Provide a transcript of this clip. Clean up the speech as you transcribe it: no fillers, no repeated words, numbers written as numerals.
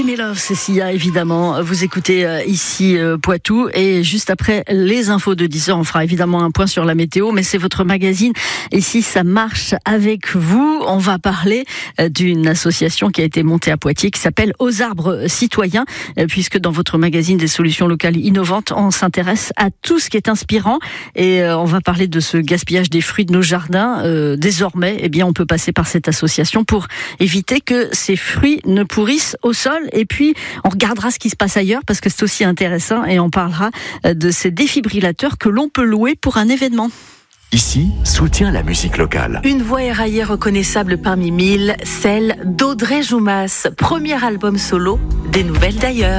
Love, c'est Sia, évidemment. Vous écoutez ici Poitou, et juste après les infos de 10h, on fera évidemment un point sur la météo, mais c'est votre magazine. Et si ça marche avec vous, on va parler d'une association qui a été montée à Poitiers, qui s'appelle Aux Arbres Citoyens, puisque dans votre magazine des solutions locales innovantes, on s'intéresse à tout ce qui est inspirant, et on va parler de ce gaspillage des fruits de nos jardins. Désormais, eh bien, on peut passer par cette association pour éviter que ces fruits ne pourrissent au sol. Et puis, on regardera ce qui se passe ailleurs, parce que c'est aussi intéressant, et on parlera de ces défibrillateurs que l'on peut louer pour un événement. Ici, soutient la musique locale. Une voix éraillée reconnaissable parmi mille, celle d'Audrey Joumas, premier album solo, Des nouvelles d'ailleurs.